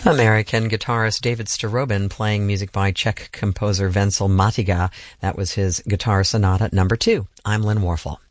American guitarist David Starobin playing music by Czech composer Vencel Matiga. That was his Guitar Sonata No. 2. I'm Lynn Warfel.